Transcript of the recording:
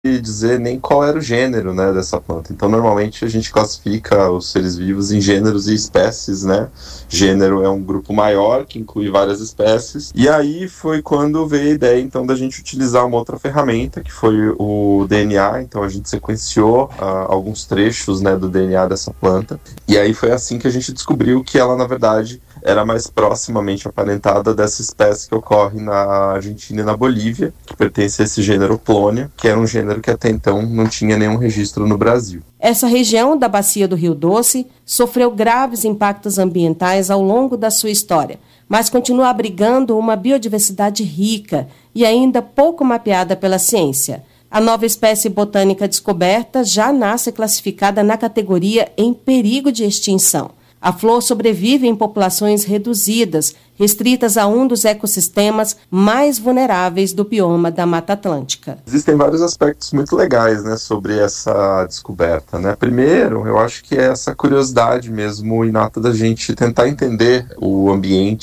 dizer nem qual era o gênero, né, dessa planta. Então, normalmente, a gente classifica os seres vivos em gêneros e espécies, né? Gênero é um grupo maior, que inclui várias espécies. E aí foi quando veio a ideia, então, da gente utilizar uma outra ferramenta, que foi o DNA. Então, a gente sequenciou alguns trechos, né, do DNA dessa planta. E aí foi assim que a gente descobriu que ela, na verdade, era mais proximamente aparentada dessa espécie que ocorre na Argentina e na Bolívia, que pertence a esse gênero Plônia, que era um gênero que até então não tinha nenhum registro no Brasil. Essa região da bacia do Rio Doce sofreu graves impactos ambientais ao longo da sua história, mas continua abrigando uma biodiversidade rica e ainda pouco mapeada pela ciência. A nova espécie botânica descoberta já nasce classificada na categoria em perigo de extinção. A flor sobrevive em populações reduzidas, restritas a um dos ecossistemas mais vulneráveis do bioma da Mata Atlântica. Existem vários aspectos muito legais, né, sobre essa descoberta, né? Primeiro, eu acho que é essa curiosidade mesmo inata da gente tentar entender o ambiente